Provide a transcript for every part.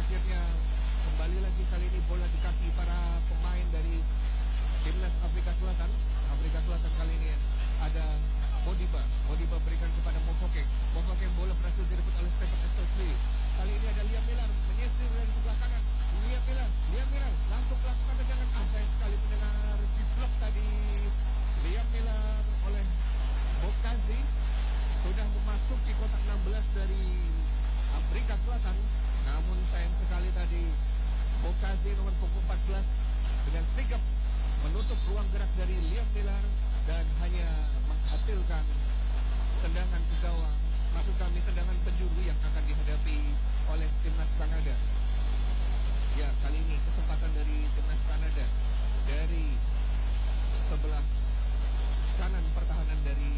akhirnya kembali lagi kali ini bola di kaki para pemain dari timnas Afrika Selatan. Afrika Selatan kali ini ada Modiba. Modiba berikan kepada Mofokeng. Mofokeng bola berhasil direbut oleh Stephen Estosli. Kali ini ada Liam Miller menyisir dari sebelah kanan. Liam Miller langsung melakukan tendangan. Sayang sekali pendengar di blok tadi. Liam Miller oleh Bokazi sudah memasuki kotak 16 dari Afrika Selatan. Namun sayang sekali tadi Bokazi nomor punggung 14 dengan sigap menutup ruang gerak dari Liam Miller dan hanya menghasilkan tendangan ke gawang, maksud kami tendangan penjuru yang akan dihadapi oleh timnas Kanada. Ya, kali ini kesempatan dari timnas Kanada dari sebelah kanan pertahanan dari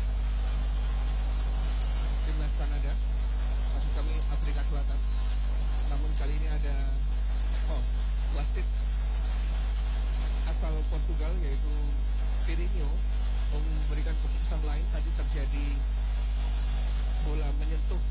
timnas Kanada, maksud kami Afrika Selatan. Namun kali ini ada wasit asal Portugal yaitu Pirinho memberikan keputusan lain. Tadi terjadi bola menyentuh